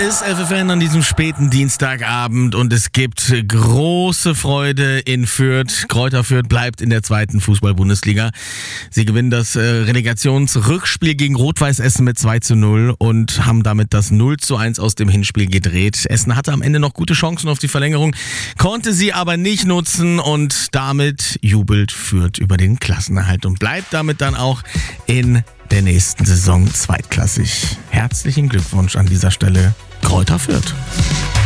ist FFN an diesem späten Dienstagabend und es gibt große Freude in Fürth. Greuther Fürth bleibt in der 2. Fußball-Bundesliga. Sie gewinnen das Relegationsrückspiel gegen Rot-Weiß Essen mit 2:0 und haben damit das 0:1 aus dem Hinspiel gedreht. Essen hatte am Ende noch gute Chancen auf die Verlängerung, konnte sie aber nicht nutzen und damit jubelt Fürth über den Klassenerhalt und bleibt damit dann auch in der nächsten Saison zweitklassig. Herzlichen Glückwunsch an dieser Stelle, Greuther Fürth.